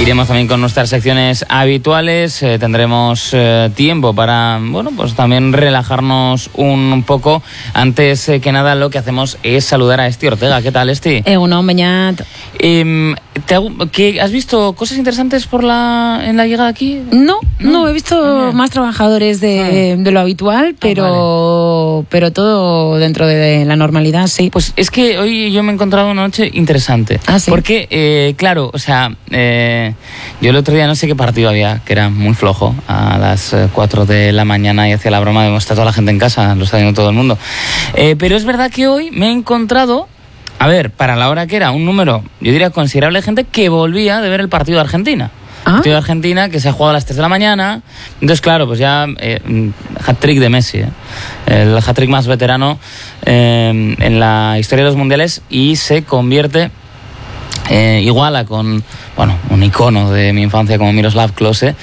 Iremos también con nuestras secciones habituales, tendremos tiempo para, bueno, pues también relajarnos un poco. Antes que nada, lo que hacemos es saludar a Esti Ortega. ¿Qué tal, Esti? Uno, Beñat. ¿Has visto cosas interesantes en la llegada aquí? No, he visto más trabajadores de lo habitual, pero todo dentro de la normalidad, sí. Pues es que hoy yo me he encontrado una noche interesante. ¿Sí? Porque, claro, o sea, yo el otro día no sé qué partido había, que era muy flojo, a las 4 de la mañana, y hacía la broma de está toda la gente en casa, lo está viendo todo el mundo. Pero es verdad que hoy me he encontrado, a ver, para la hora que era, un número, yo diría considerable de gente que volvía de ver el partido de Argentina. El partido de Argentina que se ha jugado a las 3 de la mañana. Entonces, claro, pues ya hat-trick de Messi, el hat-trick más veterano en la historia de los mundiales, y se convierte, iguala con, bueno, un icono de mi infancia como Miroslav Klose,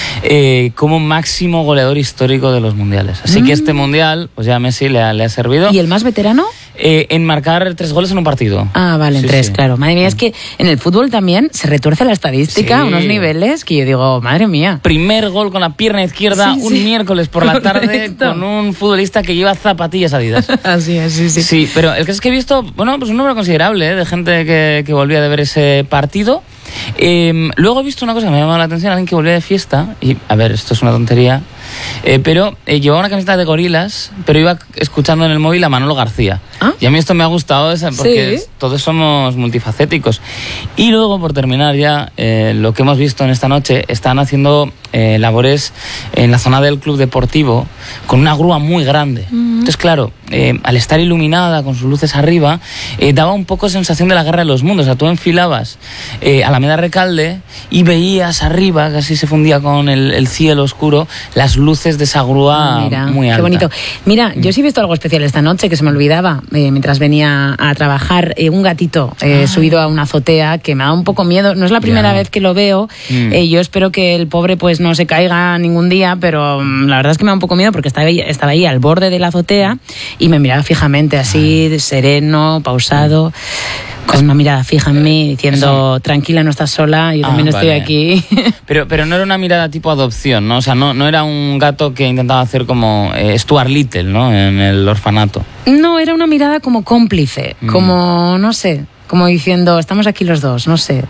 como máximo goleador histórico de los mundiales. Así que este mundial, pues ya a Messi le ha servido. ¿Y el más veterano? En marcar 3 goles en un partido. Vale, en 3, claro. Madre mía, es que en el fútbol también se retuerce la estadística a unos niveles que yo digo, madre mía. Primer gol con la pierna izquierda un miércoles por la tarde con un futbolista que lleva zapatillas Adidas. Así es, sí. Sí, pero el caso es que he visto, bueno, pues un número considerable de gente que volvía de ver ese partido. Luego he visto una cosa que me ha llamado la atención, alguien que volvía de fiesta, y a ver, esto es una tontería, pero llevaba una camiseta de Gorilas, pero iba escuchando en el móvil a Manolo García. Y a mí esto me ha gustado, porque todos somos multifacéticos. Y luego, por terminar ya, lo que hemos visto en esta noche, están haciendo labores en la zona del club deportivo con una grúa muy grande. Entonces, claro, al estar iluminada con sus luces arriba, daba un poco sensación de la Guerra de los Mundos. O sea, tú enfilabas a la Alameda Recalde y veías arriba, casi se fundía con el cielo oscuro, las luces de esa grúa muy alta. Qué bonito. Mira, yo sí he visto algo especial esta noche que se me olvidaba mientras venía a trabajar. Un gatito subido a una azotea que me da un poco miedo. No es la primera vez que lo veo. Yo espero que el pobre pues no se caiga ningún día, pero la verdad es que me da un poco miedo porque estaba ahí al borde de la azotea y me miraba fijamente, así, sereno, pausado, con una mirada fija en mí, diciendo, tranquila, no estás sola, yo también estoy aquí. Pero no era una mirada tipo adopción, ¿no? O sea, no era un gato que intentaba hacer como Stuart Little, ¿no? En el orfanato. No, era una mirada como cómplice, como, no sé, como diciendo, estamos aquí los dos, no sé.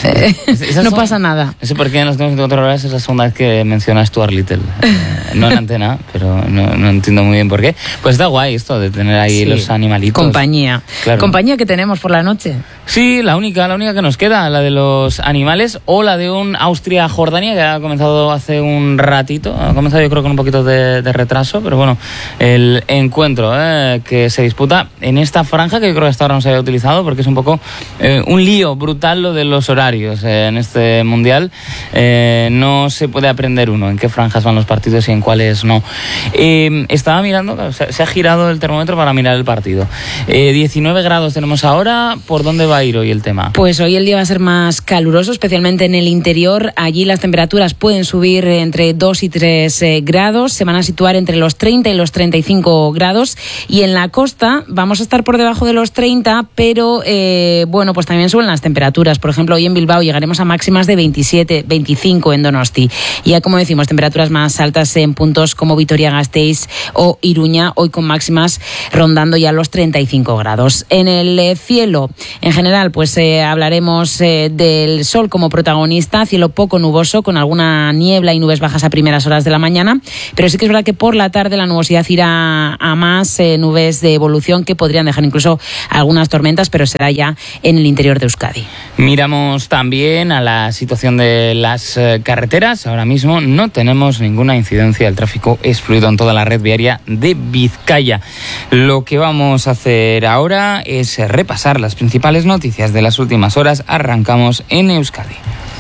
No pasa nada. No sé por qué en los últimos 24 horas es la segunda vez que menciona Stuart Little. No en antena, pero no entiendo muy bien por qué. Pues está guay esto de tener ahí los animalitos. Compañía. Claro. Compañía que tenemos por la noche. Sí, la única que nos queda, la de los animales, o la de un Austria-Jordania, que ha comenzado hace un ratito. Ha comenzado yo creo con un poquito de retraso, pero bueno, el encuentro que se disputa en esta franja, que yo creo que hasta ahora no se había utilizado, porque es un poco un lío brutal lo de los horarios en este mundial. No se puede aprender uno en qué franjas van los partidos y en cuáles no. Estaba mirando, se ha girado el termómetro para mirar el partido. 19 grados tenemos ahora. ¿Por dónde va a ir hoy el tema? Pues hoy el día va a ser más caluroso, especialmente en el interior. Allí las temperaturas pueden subir entre 2 y 3 grados. Se van a situar entre los 30 y los 35 grados. Y en la costa vamos a estar por debajo de los 30, pero bueno, pues también suben las temperaturas. Por ejemplo, hoy en Bilbao llegaremos a máximas de 27, 25 en Donosti. Y ya, como decimos, temperaturas más altas en puntos como Vitoria-Gasteiz o Iruña, hoy con máximas rondando ya los 35 grados. En el cielo, en general, pues hablaremos del sol como protagonista, cielo poco nuboso, con alguna niebla y nubes bajas a primeras horas de la mañana, pero sí que es verdad que por la tarde la nubosidad irá a más nubes de evolución que podrían dejar incluso algunas tormentas, pero será ya en el interior de Euskadi. Miramos también a la situación de las carreteras. Ahora mismo no tenemos ninguna incidencia, el tráfico es fluido en toda la red viaria de Vizcaya. Lo que vamos a hacer ahora es repasar las principales noticias de las últimas horas. Arrancamos en Euskadi.